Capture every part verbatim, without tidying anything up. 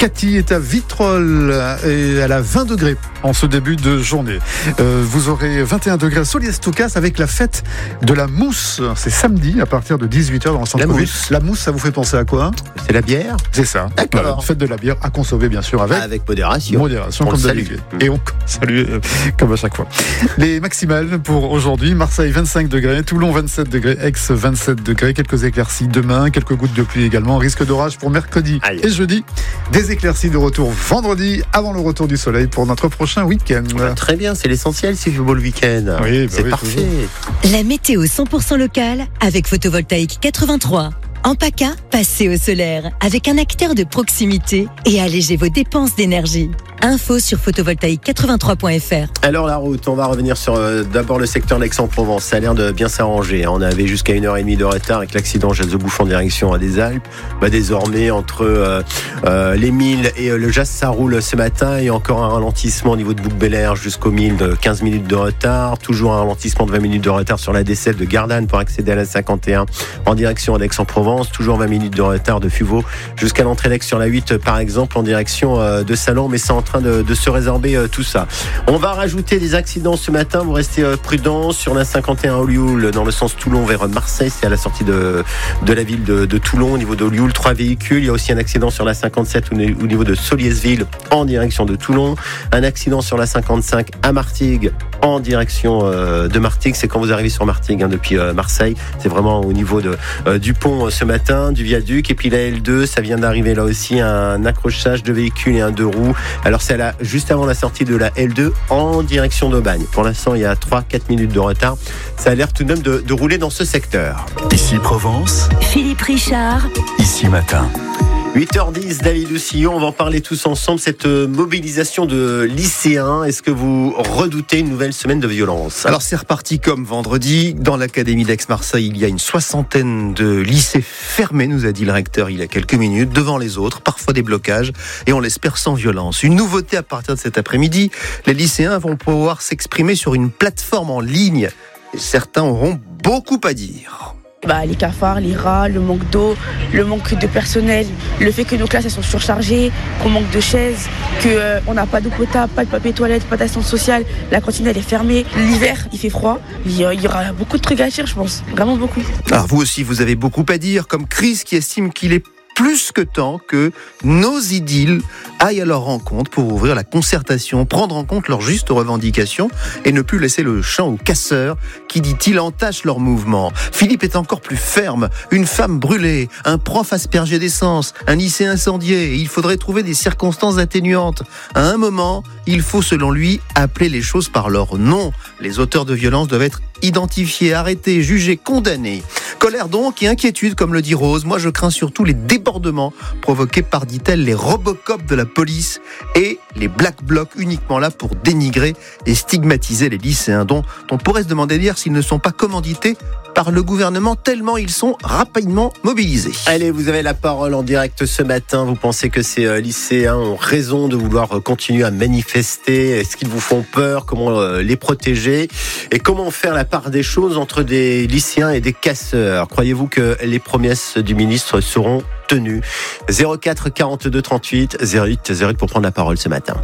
Cathy est à Vitrolles et elle a vingt degrés en ce début de journée. Euh, vous aurez vingt et un degrés à Soliez-Toucas avec la fête de la mousse. C'est samedi à partir de dix-huit heures dans le centre. La Covid. mousse. La mousse, ça vous fait penser à quoi? C'est la bière. C'est ça. D'accord. Voilà, fête de la bière à consommer bien sûr avec. Avec modération. Modération, On comme le salue. d'habitude. Et on salue euh, comme à chaque fois. Les maximales pour aujourd'hui: Marseille vingt-cinq degrés, Toulon vingt-sept degrés, Aix vingt-sept degrés, quelques éclaircies demain, quelques gouttes de pluie également, risque d'orage pour mercredi Aïe. et jeudi, des éclaircies de retour vendredi avant le retour du soleil pour notre prochain week-end. Bah, très bien, c'est l'essentiel s'il fait beau le week-end. Oui, bah c'est oui, parfait. toujours. La météo cent pour cent locale avec Photovoltaïque quatre-vingt-trois. En PACA, passez au solaire avec un acteur de proximité et allégez vos dépenses d'énergie. Info sur photovoltaïque quatre-vingt-trois point f r. Alors la route, on va revenir sur euh, d'abord le secteur d'Aix-en-Provence. Ça a l'air de bien s'arranger. On avait jusqu'à une heure trente de retard avec l'accident Jazz Bouffe en direction des Alpes. Bah, désormais, entre euh, euh, les Milles et euh, le Jas, ça roule ce matin. Et encore un ralentissement au niveau de Bouc-Bel-Air jusqu'aux Milles de quinze minutes de retard. Toujours un ralentissement de vingt minutes de retard sur la D sept de Gardanne pour accéder à la cinquante et un en direction d'Aix-en-Provence. Toujours vingt minutes de retard de Fuveau jusqu'à l'entrée d'Aix sur la huit par exemple en direction euh, de Salon. Mais c'est en train de, de se résorber euh, tout ça. On va rajouter des accidents ce matin. Vous restez euh, prudents sur la cinquante et un Olioul dans le sens Toulon vers Marseille. C'est à la sortie de, de la ville de, de Toulon au niveau d'Olioul. Trois véhicules. Il y a aussi un accident sur la cinquante-sept au niveau de Soliezville en direction de Toulon. Un accident sur la cinquante-cinq à Martigues en direction euh, de Martigues. C'est quand vous arrivez sur Martigues hein, depuis euh, Marseille. C'est vraiment au niveau de, euh, du pont euh, ce matin, du viaduc. Et puis la L deux, ça vient d'arriver là aussi, un accrochage de véhicules et un deux roues. Alors c'est là juste avant la sortie de la L deux en direction d'Aubagne. Pour l'instant, il y a trois à quatre minutes de retard. Ça a l'air tout de même de, de rouler dans ce secteur. Ici Provence, Philippe Richard. ici matin. huit heures dix, David Oussillon, on va en parler tous ensemble. Cette mobilisation de lycéens, est-ce que vous redoutez une nouvelle semaine de violence? Alors c'est reparti comme vendredi. Dans l'académie d'Aix-Marseille, il y a une soixantaine de lycées fermés, nous a dit le recteur il y a quelques minutes, devant les autres, parfois des blocages, et on l'espère sans violence. Une nouveauté à partir de cet après-midi, les lycéens vont pouvoir s'exprimer sur une plateforme en ligne. Et certains auront beaucoup à dire. Bah, les cafards, les rats, le manque d'eau, le manque de personnel, le fait que nos classes elles sont surchargées, qu'on manque de chaises, qu'on euh, n'a pas d'eau potable, pas de papier toilette, pas d'assistance sociale, la cantine elle est fermée, l'hiver il fait froid, il y, il y aura beaucoup de trucs à dire je pense, vraiment beaucoup. Alors vous aussi vous avez beaucoup à dire, comme Chris qui estime qu'il est plus que temps que nos idylles aillent à leur rencontre pour ouvrir la concertation, prendre en compte leurs justes revendications et ne plus laisser le champ aux casseurs qui, dit-il, entachent leur mouvement. Philippe est encore plus ferme. Une femme brûlée, un prof aspergé d'essence, un lycée incendié. Et il faudrait trouver des circonstances atténuantes. À un moment, il faut, selon lui, appeler les choses par leur nom. Les auteurs de violences doivent être identifiés, arrêtés, jugés, condamnés. Colère donc et inquiétude, comme le dit Rose. Moi, je crains surtout les débordements provoqués par, dit-elle, les Robocop de la police et les Black Blocs uniquement là pour dénigrer et stigmatiser les lycéens, dont on pourrait se demander d'ailleurs s'ils ne sont pas commandités par le gouvernement tellement ils sont rapidement mobilisés. Allez, vous avez la parole en direct ce matin. Vous pensez que ces euh, lycéens ont raison de vouloir euh, continuer à manifester? Est-ce qu'ils vous font peur? Comment euh, les protéger? Et comment faire la part des choses entre des lycéens et des casseurs? Croyez-vous que les promesses du ministre seront tenues? zéro quatre quarante-deux trente-huit zéro huit zéro huit pour prendre la parole ce matin.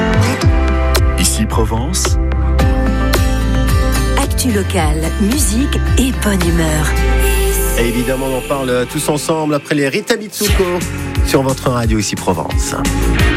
Ici Provence, Actu locale, musique et bonne humeur. Et évidemment, on en parle tous ensemble après les Rita Mitsuko sur votre radio Ici Provence.